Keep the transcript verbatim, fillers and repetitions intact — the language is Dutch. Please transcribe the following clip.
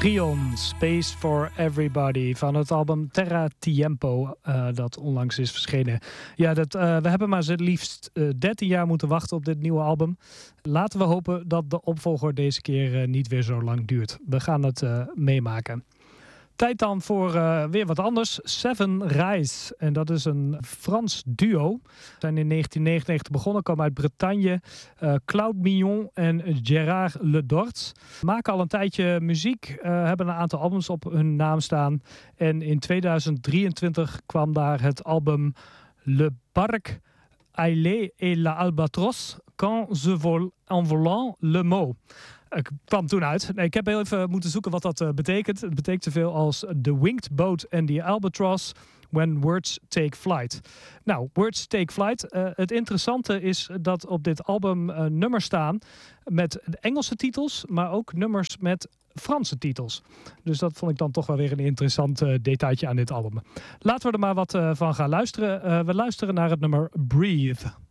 Trion, Space for Everybody, van het album Terra Tiempo, uh, dat onlangs is verschenen. Ja, dat, uh, we hebben maar z'n liefst uh, dertien jaar moeten wachten op dit nieuwe album. Laten we hopen dat de opvolger deze keer uh, niet weer zo lang duurt. We gaan het uh, meemaken. Tijd dan voor uh, weer wat anders. Seven Rise. En dat is een Frans duo. Ze zijn in negentien negenennegentig begonnen, komen uit Bretagne. Uh, Claude Mignon en Gérard Ledort maken al een tijdje muziek. Uh, hebben een aantal albums op hun naam staan. En in tweeduizend drieëntwintig kwam daar het album Le Parc Ailé et la Albatros quand je vole en volant le mot. Ik kwam toen uit. Nee, ik heb heel even moeten zoeken wat dat uh, betekent. Het betekent zoveel als The Winged Boat and the Albatross when words take flight. Nou, words take flight. Uh, het interessante is dat op dit album uh, nummers staan met Engelse titels, maar ook nummers met Franse titels. Dus dat vond ik dan toch wel weer een interessant uh, detailtje aan dit album. Laten we er maar wat uh, van gaan luisteren. Uh, we luisteren naar het nummer Breathe.